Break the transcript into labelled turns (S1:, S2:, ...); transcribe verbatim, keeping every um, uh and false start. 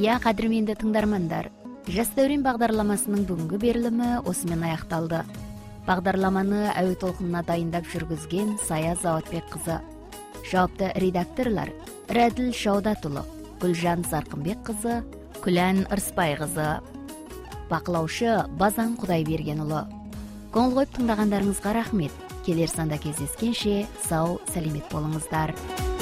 S1: Я кадырменді тыңдармандар, Жас дәурен бағдарламасының бүгінгі берілімі осымен аяқталды. Бағдарламаны әуе толқынына дайындап жүргізген Сая Заватбек қызы. Жауапты редакторлар Рәділ Шаудатұлы, Гүлжан Зарқынбек қызы, Күлән Ырыспай қызы. Бақылаушы Базан Құдайбергенұлы. Көңіл қойып тыңдағандарыңызға рахмет. Келер санда кездескенше сау, сәлемет болыңыздар.